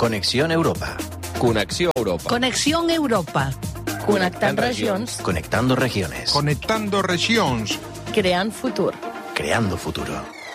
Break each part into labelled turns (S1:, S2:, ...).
S1: Conexión Europa.
S2: Connexió Europa.
S3: Conexión Europa. Connectant regions.
S1: Conectando regiones.
S4: Conectando regions.
S3: Creant futur.
S1: Creando futuro.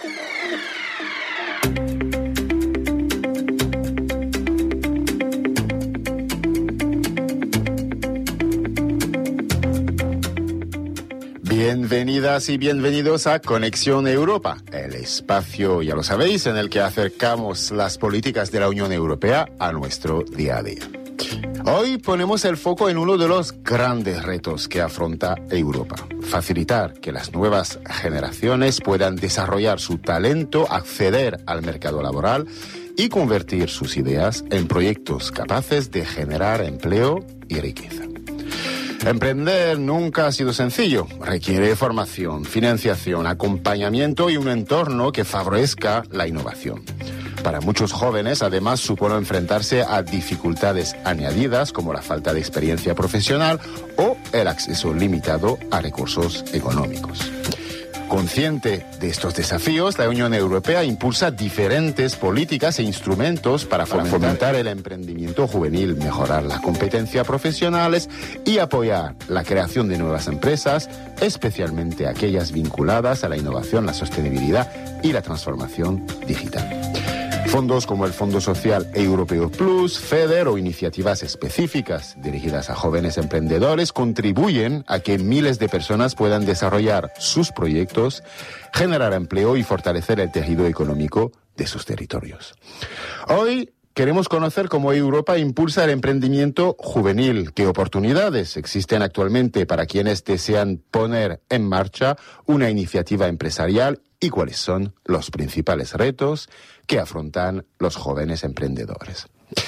S5: Bienvenidas y bienvenidos a Conexión Europa, el espacio, ya lo sabéis, en el que acercamos las políticas de la Unión Europea a nuestro día a día. Hoy ponemos el foco en uno de los grandes retos que afronta Europa: facilitar que las nuevas generaciones puedan desarrollar su talento, acceder al mercado laboral y convertir sus ideas en proyectos capaces de generar empleo y riqueza. Emprender nunca ha sido sencillo. Requiere formación, financiación, acompañamiento y un entorno que favorezca la innovación. Para muchos jóvenes, además, supone enfrentarse a dificultades añadidas como la falta de experiencia profesional o el acceso limitado a recursos económicos. Consciente de estos desafíos, la Unión Europea impulsa diferentes políticas e instrumentos para fomentar el emprendimiento juvenil, mejorar las competencias profesionales y apoyar la creación de nuevas empresas, especialmente aquellas vinculadas a la innovación, la sostenibilidad y la transformación digital. Fondos como el Fondo Social Europeo Plus, FEDER o iniciativas específicas dirigidas a jóvenes emprendedores contribuyen a que miles de personas puedan desarrollar sus proyectos, generar empleo y fortalecer el tejido económico de sus territorios. Hoy queremos conocer cómo Europa impulsa el emprendimiento juvenil, qué oportunidades existen actualmente para quienes desean poner en marcha una iniciativa empresarial y cuáles son los principales retos que afrontan los jóvenes emprendedores.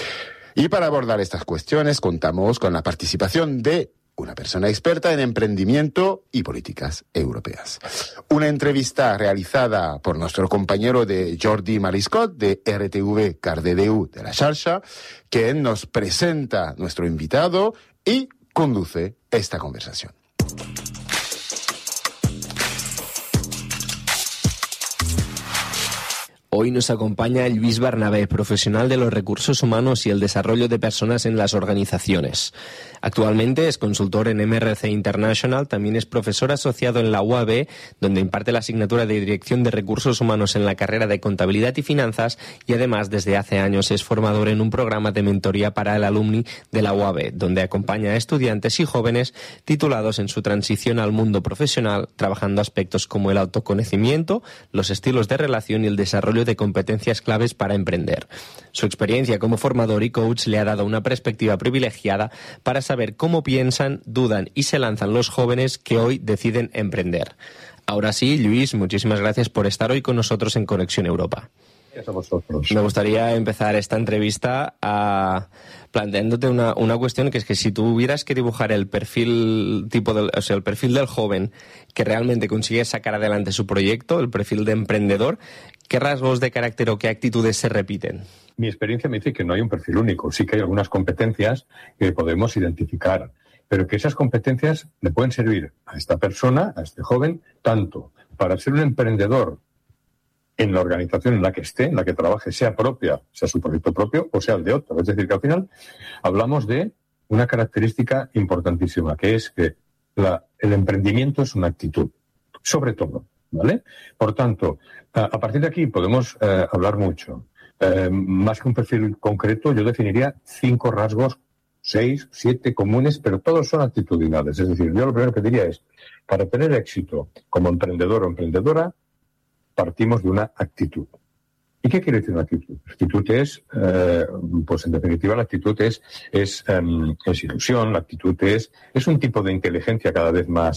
S5: Y para abordar estas cuestiones contamos con la participación de una persona experta en emprendimiento y políticas europeas. Una entrevista realizada por nuestro compañero de Jordi Mariscot de RTV Cardedeu de la Xarxa, quien nos presenta nuestro invitado y conduce esta conversación.
S2: Hoy nos acompaña Lluís Bernabé, profesional de los recursos humanos y el desarrollo de personas en las organizaciones. Actualmente es consultor en MRC International, también es profesor asociado en la UAB, donde imparte la asignatura de Dirección de Recursos Humanos en la carrera de Contabilidad y Finanzas, y además desde hace años es formador en un programa de mentoría para el alumni de la UAB, donde acompaña a estudiantes y jóvenes titulados en su transición al mundo profesional, trabajando aspectos como el autoconocimiento, los estilos de relación y el desarrollo de competencias claves para emprender. Su experiencia como formador y coach le ha dado una perspectiva privilegiada para saber cómo piensan, dudan y se lanzan los jóvenes que hoy deciden emprender. Ahora sí, Lluís, muchísimas gracias por estar hoy con nosotros en Conexión Europa.
S6: Gracias a vosotros.
S2: Me gustaría empezar esta entrevista planteándote una cuestión, que es que si tuvieras que dibujar el perfil el perfil del joven que realmente consigue sacar adelante su proyecto, el perfil de emprendedor, ¿qué rasgos de carácter o qué actitudes se repiten?
S6: Mi experiencia me dice que no hay un perfil único. Sí que hay algunas competencias que podemos identificar, pero que esas competencias le pueden servir a esta persona, a este joven, tanto para ser un emprendedor en la organización en la que esté, en la que trabaje, sea propia, sea su proyecto propio o sea el de otro. Es decir, que al final hablamos de una característica importantísima, que es que el emprendimiento es una actitud, sobre todo, ¿vale? Por tanto, a partir de aquí podemos hablar mucho. Más que un perfil concreto, yo definiría 5 rasgos, 6, 7 comunes, pero todos son actitudinales. Es decir, yo lo primero que diría es, para tener éxito como emprendedor o emprendedora, partimos de una actitud. ¿Y qué quiere decir una actitud? La actitud es, pues en definitiva, la actitud es ilusión, la actitud es un tipo de inteligencia cada vez más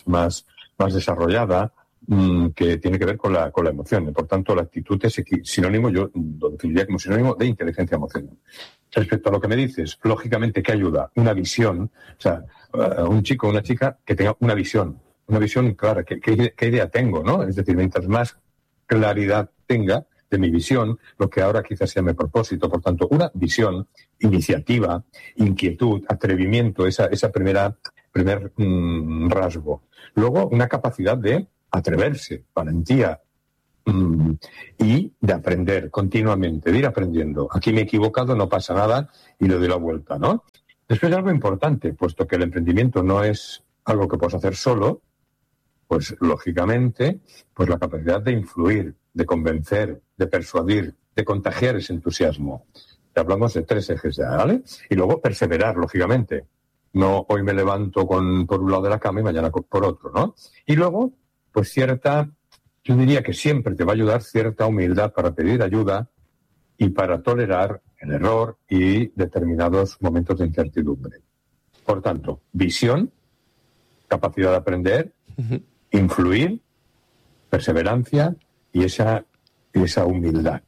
S6: desarrollada, que tiene que ver con la emoción. Por tanto, la actitud es sinónimo, yo lo definiría como sinónimo de inteligencia emocional. Respecto a lo que me dices, lógicamente, ¿qué ayuda? Una visión, o sea, un chico o una chica que tenga una visión clara, ¿qué idea tengo, ¿no? Es decir, mientras más claridad tenga de mi visión, lo que ahora quizás se llame propósito. Por tanto, una visión, iniciativa, inquietud, atrevimiento, esa primer rasgo. Luego, una capacidad de atreverse, valentía, y de aprender continuamente, de ir aprendiendo. Aquí me he equivocado, no pasa nada y le doy la vuelta, ¿no? Después algo importante, puesto que el emprendimiento no es algo que puedes hacer solo, pues lógicamente, pues la capacidad de influir, de convencer, de persuadir, de contagiar ese entusiasmo. Ya hablamos de 3 ejes ya, ¿vale? Y luego perseverar, lógicamente. No hoy me levanto por un lado de la cama y mañana por otro, ¿no? Y luego, pues yo diría que siempre te va a ayudar cierta humildad para pedir ayuda y para tolerar el error y determinados momentos de incertidumbre. Por tanto, visión, capacidad de aprender, influir, perseverancia y esa humildad.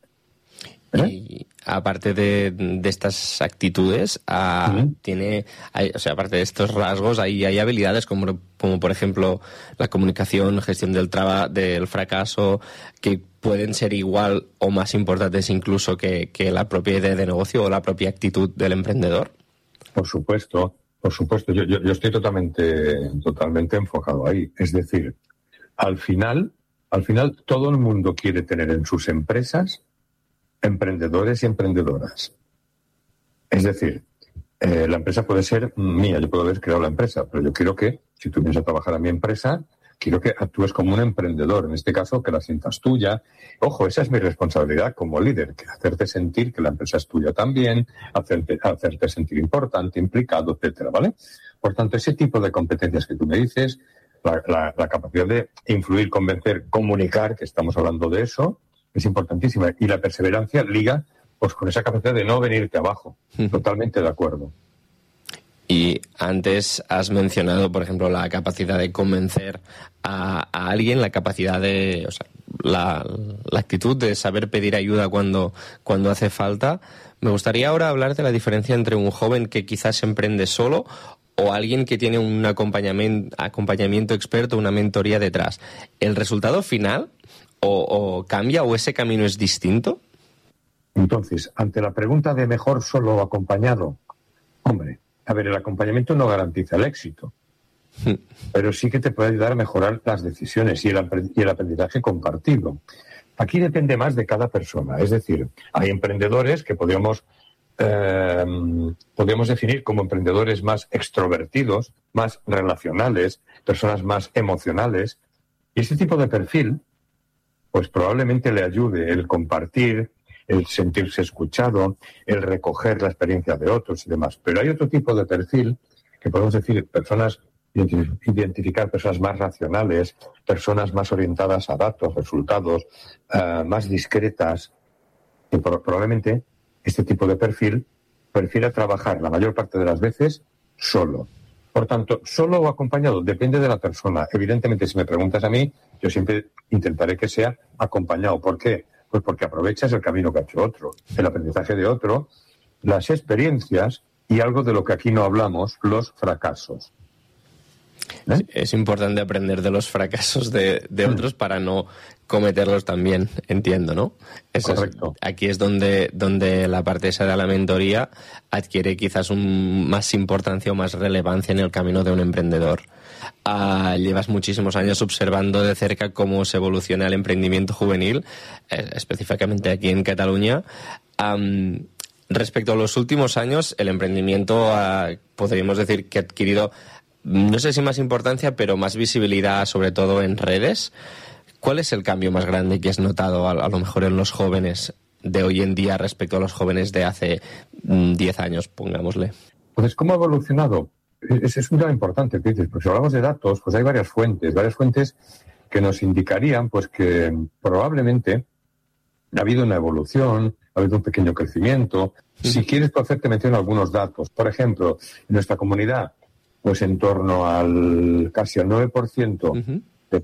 S2: Y aparte de estas actitudes, aparte de estos rasgos, hay habilidades como por ejemplo la comunicación, gestión del fracaso, que pueden ser igual o más importantes incluso que la propia idea de negocio o la propia actitud del emprendedor.
S6: Por supuesto. Yo estoy totalmente enfocado ahí. Es decir, al final todo el mundo quiere tener en sus empresas emprendedores y emprendedoras. Es decir, la empresa puede ser mía, yo puedo haber creado la empresa, pero yo quiero que, si tú vienes a trabajar a mi empresa, quiero que actúes como un emprendedor, en este caso que la sientas tuya. Ojo, esa es mi responsabilidad como líder, que hacerte sentir que la empresa es tuya también, hacerte sentir importante, implicado, etcétera, ¿vale? Por tanto, ese tipo de competencias que tú me dices, la capacidad de influir, convencer, comunicar, que estamos hablando de eso, es importantísima. Y la perseverancia liga pues con esa capacidad de no venirte abajo. Totalmente de acuerdo.
S2: Y antes has mencionado, por ejemplo, la capacidad de convencer a alguien, la capacidad de, la actitud de saber pedir ayuda cuando hace falta. Me gustaría ahora hablar de la diferencia entre un joven que quizás emprende solo o alguien que tiene un acompañamiento experto, una mentoría detrás. ¿El resultado final o cambia o ese camino es distinto?
S6: Entonces, ante la pregunta de mejor solo o acompañado, hombre, a ver, el acompañamiento no garantiza el éxito, pero sí que te puede ayudar a mejorar las decisiones y el aprendizaje compartido. Aquí depende más de cada persona. Es decir, hay emprendedores que podríamos definir como emprendedores más extrovertidos, más relacionales, personas más emocionales. Y ese tipo de perfil, pues probablemente le ayude el compartir, el sentirse escuchado, el recoger la experiencia de otros y demás. Pero hay otro tipo de perfil que podemos decir identificar personas más racionales, personas más orientadas a datos, resultados, más discretas, que probablemente este tipo de perfil prefiera trabajar la mayor parte de las veces solo. Por tanto, solo o acompañado depende de la persona. Evidentemente, si me preguntas a mí, yo siempre intentaré que sea acompañado. ¿Por qué? Pues porque aprovechas el camino que ha hecho otro, el aprendizaje de otro, las experiencias y algo de lo que aquí no hablamos, los fracasos.
S2: Es importante aprender de los fracasos de otros para no cometerlos también, entiendo, ¿no?
S6: Correcto.
S2: Aquí es donde la parte esa de la mentoría adquiere quizás más importancia o más relevancia en el camino de un emprendedor. Llevas muchísimos años observando de cerca cómo se evoluciona el emprendimiento juvenil, específicamente aquí en Cataluña. Respecto a los últimos años, el emprendimiento podríamos decir que ha adquirido, no sé si más importancia, pero más visibilidad, sobre todo en redes. ¿Cuál es el cambio más grande que has notado a lo mejor en los jóvenes de hoy en día respecto a los jóvenes de hace 10 años, pongámosle?
S6: Pues ¿cómo ha evolucionado? Es un tema importante, que dices, porque si hablamos de datos, pues hay varias fuentes que nos indicarían pues que probablemente ha habido una evolución, ha habido un pequeño crecimiento. Si quieres, puedo hacerte mención a algunos datos. Por ejemplo, en nuestra comunidad, pues en torno al casi al 9%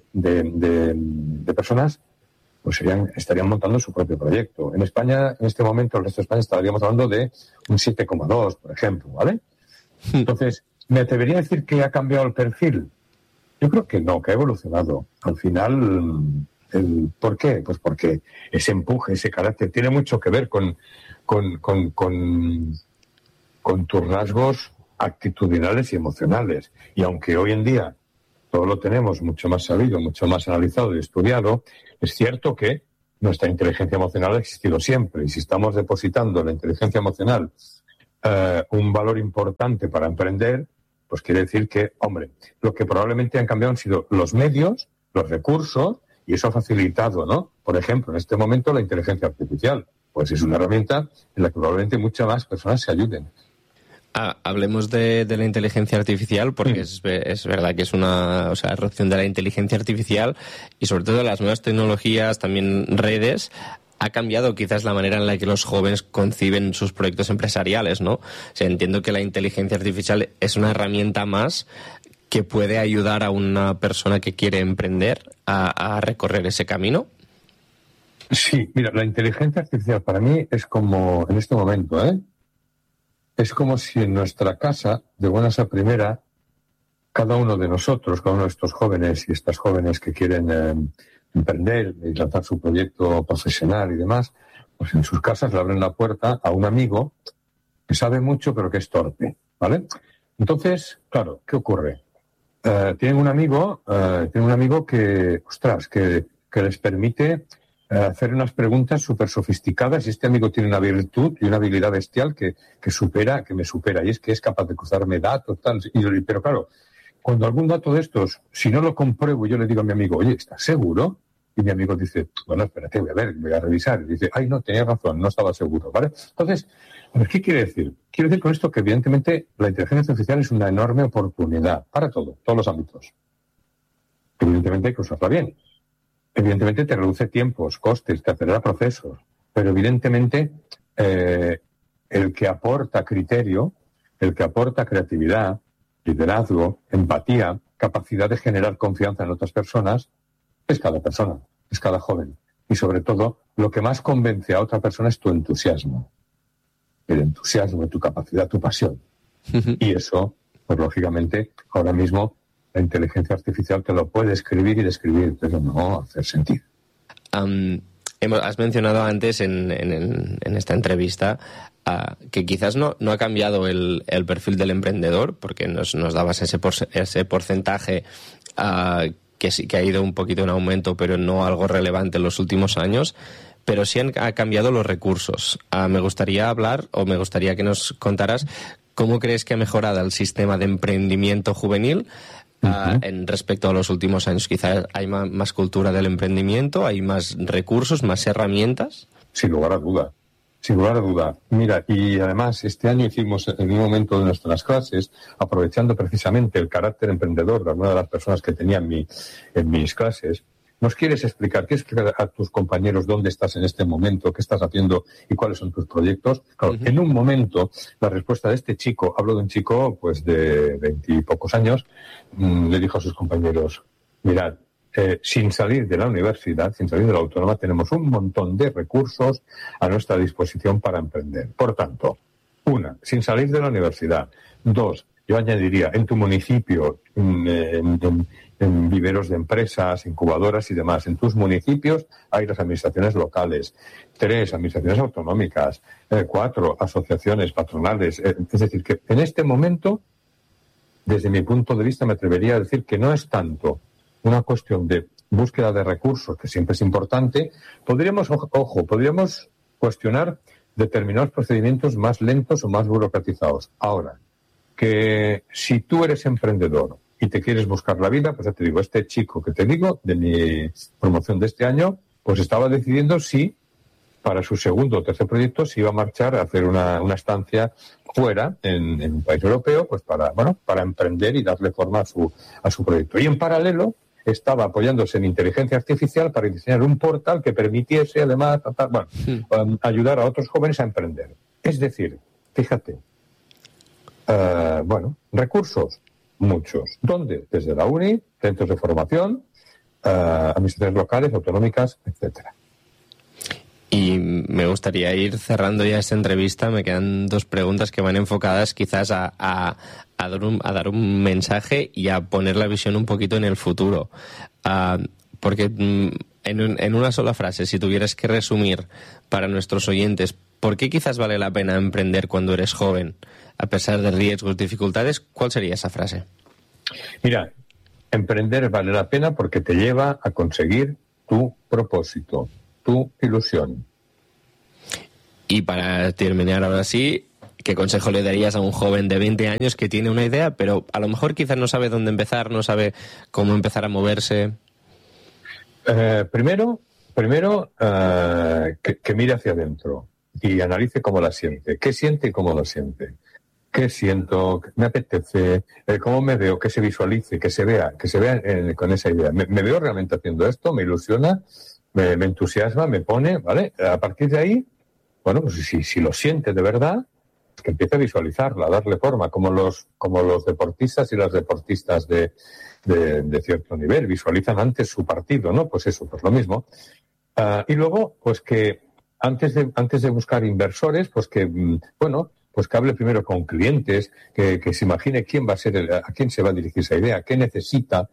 S6: de personas pues estarían montando su propio proyecto. En España, en este momento, el resto de España estaríamos hablando de un 7,2, por ejemplo, ¿vale? Entonces, ¿me atrevería a decir que ha cambiado el perfil? Yo creo que no, que ha evolucionado. Al final, ¿por qué? Pues porque ese empuje, ese carácter, tiene mucho que ver con tus rasgos actitudinales y emocionales. Y aunque hoy en día todo lo tenemos mucho más sabido, mucho más analizado y estudiado, es cierto que nuestra inteligencia emocional ha existido siempre, y si estamos depositando en la inteligencia emocional un valor importante para emprender, pues quiere decir que, hombre, lo que probablemente han cambiado han sido los medios, los recursos, y eso ha facilitado, ¿no? Por ejemplo, en este momento la inteligencia artificial, pues es una herramienta en la que probablemente muchas más personas se ayuden.
S2: Hablemos de la inteligencia artificial, porque es verdad que es una erupción de la inteligencia artificial y sobre todo de las nuevas tecnologías, también redes, ha cambiado quizás la manera en la que los jóvenes conciben sus proyectos empresariales, ¿no? O sea, entiendo que la inteligencia artificial es una herramienta más que puede ayudar a una persona que quiere emprender a recorrer ese camino.
S6: Sí, mira, la inteligencia artificial para mí es como, en este momento, es como si en nuestra casa, de buenas a primera, cada uno de nosotros, cada uno de estos jóvenes y estas jóvenes que quieren emprender y lanzar su proyecto profesional y demás, pues en sus casas le abren la puerta a un amigo que sabe mucho pero que es torpe, ¿vale? Entonces, claro, ¿qué ocurre? Tienen un amigo que, ostras, que les permite hacer unas preguntas súper sofisticadas, y este amigo tiene una virtud y una habilidad bestial que me supera, y es que es capaz de cruzarme datos, tal, pero claro, cuando algún dato de estos, si no lo compruebo, yo le digo a mi amigo, oye, ¿estás seguro? Y mi amigo dice, bueno, espérate, voy a revisar. Y dice, ay, no, tenía razón, no estaba seguro, ¿vale? Entonces, ¿qué quiere decir? Quiero decir con esto que evidentemente la inteligencia artificial es una enorme oportunidad para todos los ámbitos. Evidentemente hay que usarla bien. Evidentemente te reduce tiempos, costes, te acelera procesos, pero evidentemente el que aporta criterio, el que aporta creatividad, liderazgo, empatía, capacidad de generar confianza en otras personas, es cada persona, es cada joven. Y sobre todo, lo que más convence a otra persona es tu entusiasmo. El entusiasmo, tu capacidad, tu pasión. Y eso, pues lógicamente, ahora mismo la inteligencia artificial te lo puede escribir y describir, pero no hacer sentido.
S2: Has mencionado antes en esta entrevista que quizás no ha cambiado el perfil del emprendedor, porque nos dabas ese porcentaje que sí que ha ido un poquito en aumento, pero no algo relevante en los últimos años, pero sí ha cambiado los recursos. Me gustaría que nos contaras cómo crees que ha mejorado el sistema de emprendimiento juvenil en respecto a los últimos años. Quizás hay más cultura del emprendimiento, hay más recursos, más herramientas.
S6: Sin lugar a duda. Mira, y además este año hicimos en un momento de nuestras clases, aprovechando precisamente el carácter emprendedor de alguna de las personas que tenía en mis clases, ¿nos quieres explicar a tus compañeros dónde estás en este momento, qué estás haciendo y cuáles son tus proyectos? Claro, en un momento, la respuesta de este chico, hablo de un chico pues de 20 y pocos años, le dijo a sus compañeros, mirad, sin salir de la universidad, sin salir de la autónoma, tenemos un montón de recursos a nuestra disposición para emprender. Por tanto, una, sin salir de la universidad. Dos, yo añadiría, en tu municipio, en viveros de empresas, incubadoras y demás. En tus municipios hay las administraciones locales. 3, administraciones autonómicas. 4, asociaciones patronales. Es decir, que en este momento, desde mi punto de vista, me atrevería a decir que no es tanto una cuestión de búsqueda de recursos, que siempre es importante. Podríamos cuestionar determinados procedimientos más lentos o más burocratizados. Ahora, que si tú eres emprendedor y te quieres buscar la vida, pues ya te digo, este chico que te digo, de mi promoción de este año, pues estaba decidiendo si para su segundo o tercer proyecto se iba a marchar a hacer una estancia fuera, en un país europeo, pues para emprender y darle forma a su proyecto. Y en paralelo estaba apoyándose en inteligencia artificial para diseñar un portal que permitiese además ayudar a otros jóvenes a emprender. Es decir, fíjate, recursos, muchos. ¿Dónde? Desde la uni, centros de formación, administraciones locales, autonómicas, etcétera.
S2: Y me gustaría ir cerrando ya esta entrevista. Me quedan 2 preguntas que van enfocadas quizás a dar un mensaje y a poner la visión un poquito en el futuro. Porque en una sola frase, si tuvieras que resumir para nuestros oyentes por qué quizás vale la pena emprender cuando eres joven, a pesar de riesgos, dificultades, ¿cuál sería esa frase?
S6: Mira, emprender vale la pena porque te lleva a conseguir tu propósito, tu ilusión.
S2: Y para terminar ahora sí, ¿qué consejo le darías a un joven de 20 años que tiene una idea, pero a lo mejor quizás no sabe dónde empezar, no sabe cómo empezar a moverse?
S6: Primero, que mire hacia adentro y analice cómo la siente. ¿Qué siente y cómo lo siente? ¿Qué siento? ¿Me apetece? ¿Cómo me veo? Que se visualice, que se vea con esa idea. ¿Me veo realmente haciendo esto? ¿Me ilusiona? ¿Me entusiasma? ¿Me pone? ¿Vale? A partir de ahí, bueno, pues si lo siente de verdad, que empiece a visualizarla, a darle forma, como los deportistas y las deportistas de cierto nivel visualizan antes su partido, ¿no? Pues eso, pues lo mismo. Y luego, pues que antes de buscar inversores, pues que, bueno, pues que hable primero con clientes, que se imagine quién va a ser, a quién se va a dirigir esa idea, qué necesita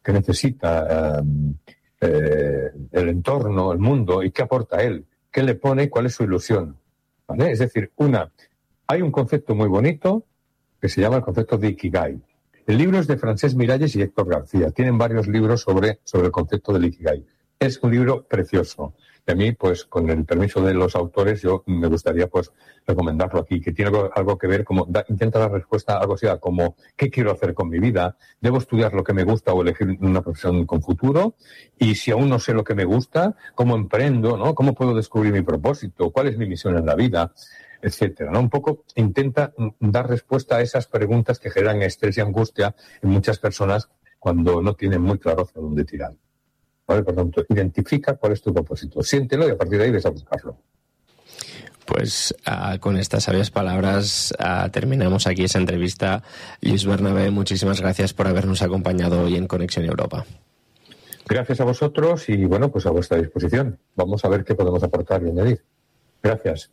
S6: el entorno, el mundo, y qué aporta él, qué le pone y cuál es su ilusión, ¿vale? Es decir, hay un concepto muy bonito que se llama el concepto de Ikigai. El libro es de Francesc Miralles y Héctor García. Tienen varios libros sobre el concepto del Ikigai. Es un libro precioso. Y a mí, pues, con el permiso de los autores, yo me gustaría, pues, recomendarlo aquí, que tiene algo que ver, intenta dar respuesta a algo así como ¿qué quiero hacer con mi vida? ¿Debo estudiar lo que me gusta o elegir una profesión con futuro? Y si aún no sé lo que me gusta, ¿cómo emprendo? ¿No? ¿Cómo puedo descubrir mi propósito? ¿Cuál es mi misión en la vida? Etcétera, ¿no? Un poco intenta dar respuesta a esas preguntas que generan estrés y angustia en muchas personas cuando no tienen muy claro hacia dónde tirar. ¿Vale? Por tanto, identifica cuál es tu propósito, siéntelo y a partir de ahí ves a buscarlo.
S2: Pues con estas sabias palabras terminamos aquí esa entrevista. Lluís Bernabé, muchísimas gracias por habernos acompañado hoy en Conexión Europa.
S6: Gracias a vosotros y, bueno, pues a vuestra disposición. Vamos a ver qué podemos aportar y añadir. Gracias.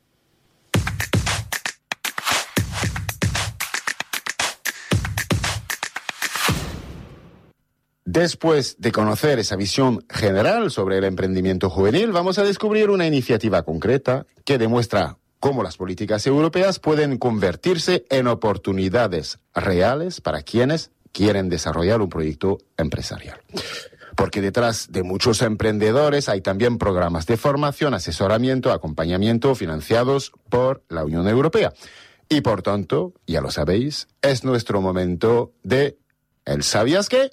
S5: Después de conocer esa visión general sobre el emprendimiento juvenil, vamos a descubrir una iniciativa concreta que demuestra cómo las políticas europeas pueden convertirse en oportunidades reales para quienes quieren desarrollar un proyecto empresarial. Porque detrás de muchos emprendedores hay también programas de formación, asesoramiento, acompañamiento financiados por la Unión Europea. Y por tanto, ya lo sabéis, es nuestro momento de ¿el sabías qué?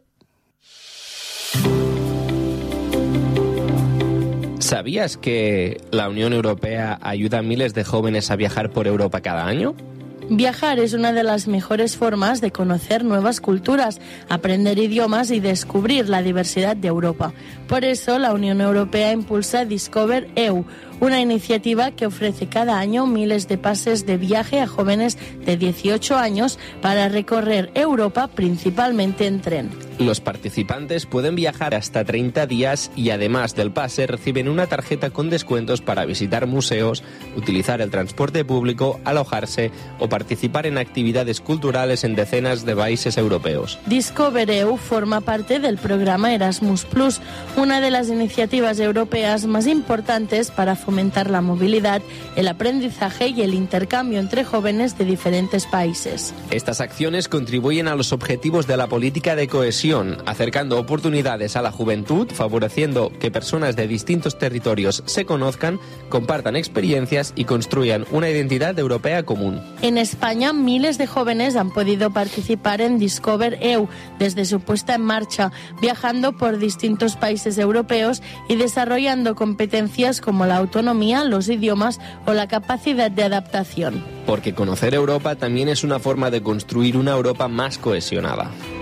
S2: ¿Sabías que la Unión Europea ayuda a miles de jóvenes a viajar por Europa cada año?
S3: Viajar es una de las mejores formas de conocer nuevas culturas, aprender idiomas y descubrir la diversidad de Europa. Por eso, la Unión Europea impulsa Discover EU, una iniciativa que ofrece cada año miles de pases de viaje a jóvenes de 18 años para recorrer Europa, principalmente en tren.
S2: Los participantes pueden viajar hasta 30 días y además del pase reciben una tarjeta con descuentos para visitar museos, utilizar el transporte público, alojarse o participar en actividades culturales en decenas de países europeos.
S3: Discover EU forma parte del programa Erasmus+, una de las iniciativas europeas más importantes para fomentar la movilidad, el aprendizaje y el intercambio entre jóvenes de diferentes países.
S2: Estas acciones contribuyen a los objetivos de la política de cohesión, acercando oportunidades a la juventud, favoreciendo que personas de distintos territorios se conozcan, compartan experiencias y construyan una identidad europea común.
S3: En España, miles de jóvenes han podido participar en Discover EU desde su puesta en marcha, viajando por distintos países europeos y desarrollando competencias como la autonomía, los idiomas o la capacidad de adaptación.
S2: Porque conocer Europa también es una forma de construir una Europa más cohesionada.